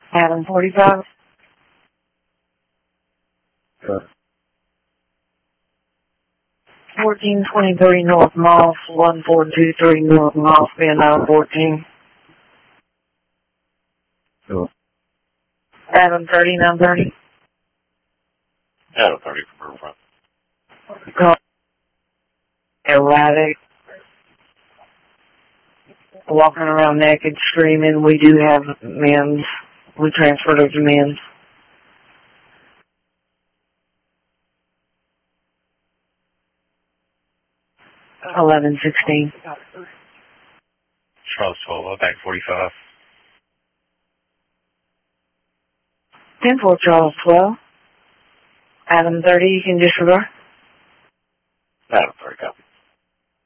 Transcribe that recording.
Adam 45. Sure. 1423 North Moss, 1423 North Moss, Vietnam 14. Sure. Adam 3930. Adam 30 from Riverfront. Call erratic. Walking around naked, screaming. We do have men's. We transferred her to men's. $11.16. Charles 12, back 45. 10-4 Charles 12. Adam 30, you can disregard. Adam 30, copy.